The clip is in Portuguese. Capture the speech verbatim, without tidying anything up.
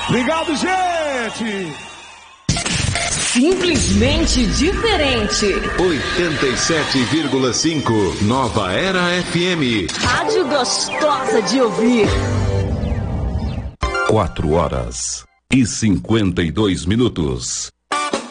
Obrigado, gente! Simplesmente diferente. oitenta e sete vírgula cinco Nova Era F M. Rádio gostosa de ouvir. Quatro horas e cinquenta e dois minutos.